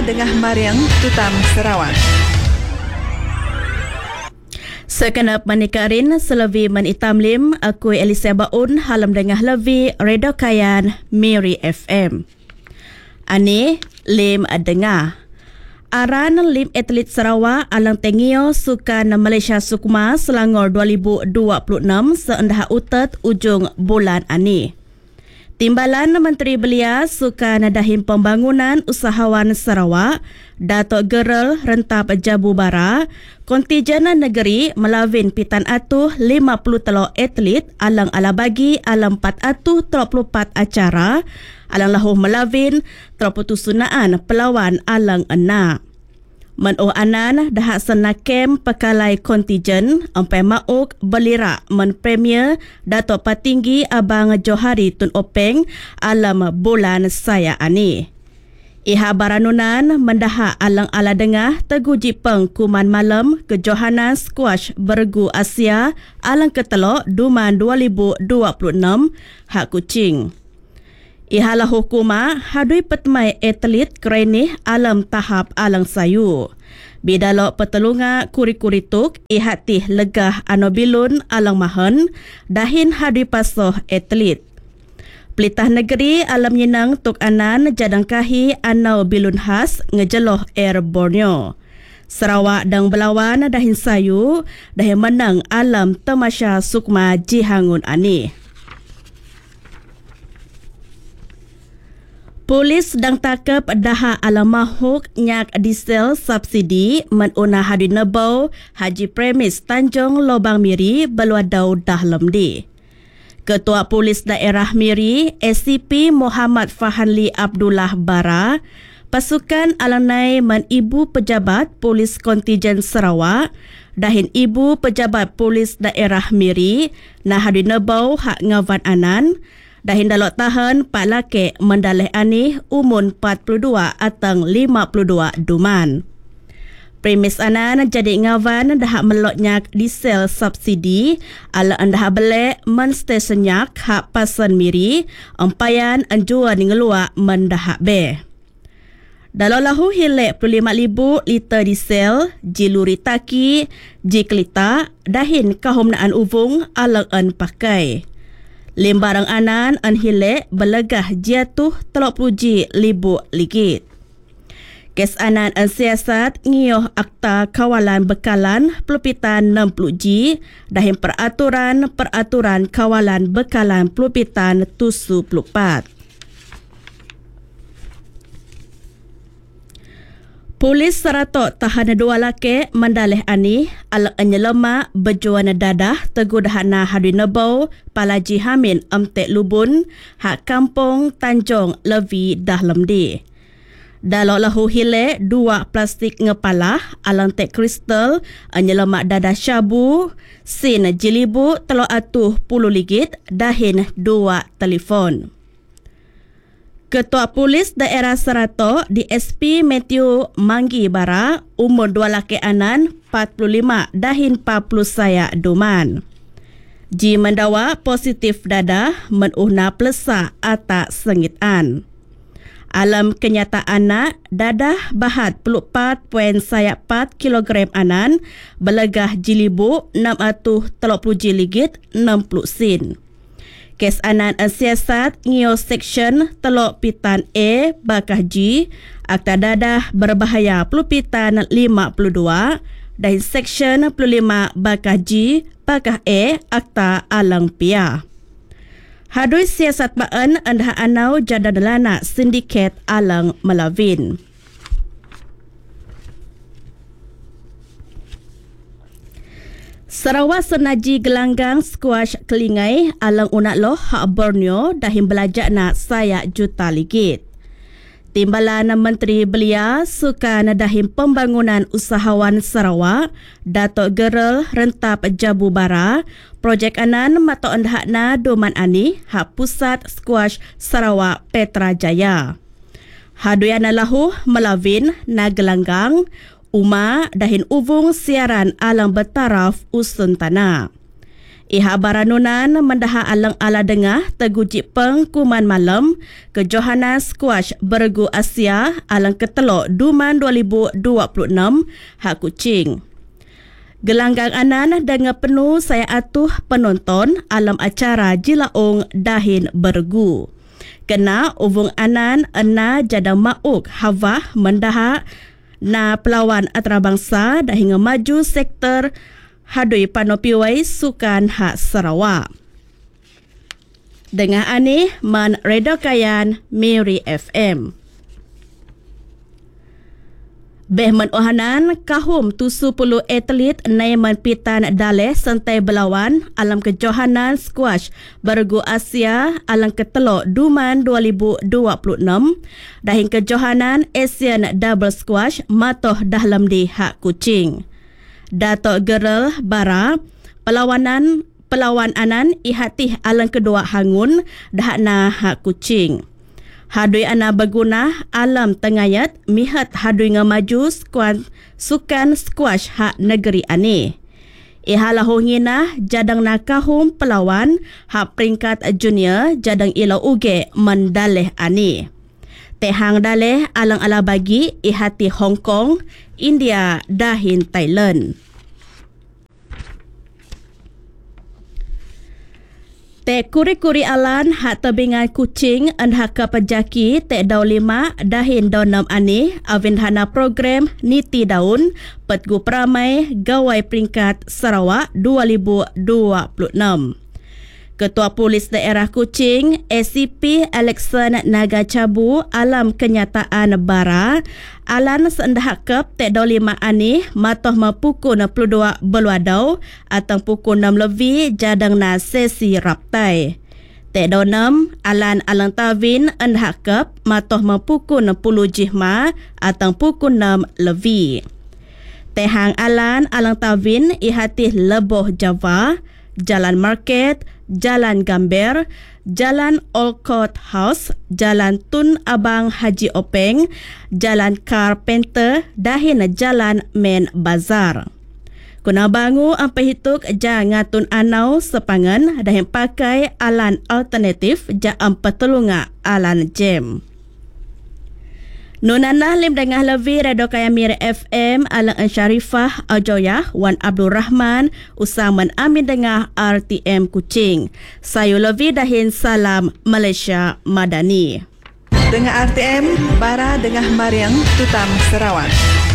Dengah Mariang Tutam Sarawak. Sekenap manikarin selevi manitamlim aku Elisa Baun halam dengah levi Redo Kayan Miri FM. Ani lim adengah. Aran lim atlet Sarawak alang tengio Sukan Malaysia Sukma Selangor 2026 seendah utet ujung bulan ani. Timbalan Menteri Belia Sukan Dahin Pembangunan Usahawan Sarawak, Datuk Gerel Rentap Jabu Bara, kontijen negeri melawin pitan atuh 53 atlet alang ala bagi alam 434 acara, alang lahuh melawin terputusunaan pelawan alang enak. Men anan dah senakem pekalai kontijen empai mauk belirak men premier Datuk Patinggi Abang Johari Tun Openg alam bulan saya ani. Iha baranunan mendaha alang ala dengah teguji pengkuman malam ke Johanna Squash Bergu Asia alang ketelok Duman 2026 hak Kuching. Ihalah hukuma hadui petmai atlet kerenih alam tahap alang sayu. Bidalok petelunga kuri-kuri tuk ihatih legah anobilun alang mahan dahin hadui pasoh atlet. Pelitah negeri alam yenang tuk anan jadangkahi anau bilun khas ngejeloh Air Borneo. Sarawak dan Belawan dahin sayu dahin menang alam Tamasya Sukma Jihangun ani. Polis dang takap daha alam mahuk nyak diesel subsidi menuna hadi nebau Haji Premis Tanjung Lobang Miri Beluadau Dahlam di. Ketua Polis Daerah Miri SCP Muhammad Fahanli Abdullah Bara, pasukan alanai men ibu pejabat Polis Kontijen Sarawak, dahin ibu pejabat Polis Daerah Miri nah hadi nebau hak ngawan anan, dahin dalok tahan pak laki mendalih anih umun 42 atang 52 duman. Premis anan jadi ngawan dah meloknyak diesel subsidi ala andah belek men stasionyak hak pasan Miri empayan anjua ni ngelua mendah be. Dalam lahu hilek 25,000 liter diesel jiluri taki jiklita dahin kahumnaan uvung alang an pakai. Limbarang anan an hilek belegah jatuh 30,000 ligit. Kes anan an siasat ngioh Akta Kawalan Bekalan Pelupitan 60G dahin peraturan kawalan bekalan pelupitan 74. Polis Saratok tahan dua laki mendalih ani alang anyelema berjuana dadah tegudahana hadui nebau Palaji Hamin Emtek Lubun hak kampung Tanjung Levi Dahlam di. Dalok lahu hile 2 plastik ngepalah alang tek kristal anyelema dadah syabu sin jilibu telok atuh 10 ligit dahin 2 telefon. Ketua Polis Daerah Saratok DSP Matthew Manggi Bara umur 2 laki anan 45 dahin 40 saya duman. Ji mendawa positif dadah menuhna plesa atak sengitan. Alam kenyataan nak dadah bahat 44.4 kilogram anan belegah jilibu 630 ligit 60 sin. Kes anan siasat ngio seksyen telok pitan A bakah G akta dadah berbahaya pelupitan 52 dan seksyen 25 bakah G bakah A akta alang pia. Hadui siasat baan andah anau jada delana sindiket alang melawin. Sarawak senaji gelanggang squash kelingai alang unak loh hak Borneo dahin belajak nak saya juta ligit. Timbalan Menteri Belia Sukan Dahin Pembangunan Usahawan Sarawak, Datuk Gerel Rentap Jabu Bara, projek anan matok endahakna doman ani hak Pusat Squash Sarawak Petra Jaya. Haduyana lahu melawin na gelanggang Uma dahin uvung siaran alang bertaraf usun tanah. Iha baranunan mendaha alang ala dengah teguji pengkuman malam ke Johannes Squash Bergu Asia alang ketelok Duman 2026 hak Kuching. Gelanggang anan dengan penuh saya atuh penonton alam acara Jilaong Dahin Bergu. Kena uvung anan ena jada mauk Havah mendaha na pelawan antarabangsa dah hingga maju sektor hadui panopiwai sukan hak Sarawak. Dengar ani man redokayan Mary FM. Behman ohanan kahum 70 atlet naiman pitan daleh sentai belawan alam kejohanan squash Bergu Asia alang ketelok Duman 2026 dahin kejohanan Asian Double Squash matoh dahlam di hak Kuching. Datuk Gerel Bara pelawan anan ihatih alang kedua hangun dahna hak Kuching. Hadui ana berguna alam tengayat mihat hadui ngamaju sukan squash hak negeri ani. Ihalah hongina jadang nakahum pelawan hak peringkat junior jadang ilau uge mendaleh ani. Tehang daleh alang ala bagi ihati Hong Kong, India dahin Thailand. Te kuri-kuri alan hak tebingan Kuching an hak kapajaki te daun 5 dahin daun 6 ani awin hana program niti daun petgu peramai gawai peringkat Sarawak 2026. Ketua Polis Daerah Kuching ACP Alexan Nagacabu alam kenyataan bara alan sendahak kep te daun 5 ani matoh mapukul 62 beluadau atau pukul 6 lebih jadang na sesi raptai. Te daun 6 alan tawin endahak kep matoh mapukul 10 jihma atau pukul 6 lebih. Tehang alan tawin ihatih Leboh Java, Jalan Market, Jalan Gamber, Jalan Olcott House, Jalan Tun Abang Haji Openg, Jalan Carpenter, dahin Jalan Main Bazar. Kuna bangu ang pahituk ja ngatun anau sepangan dahin pakai alan alternatif ja ang petulunga alan jem. Nunanah lim dengah lebih Radio Kaya Miri FM alang Syarifah Aljoyah Wan Abdul Rahman Usaman Amin dengah RTM Kuching. Sayu lebih dahin salam Malaysia Madani. Dengar RTM Bara dengah Mariang Tutam Sarawak.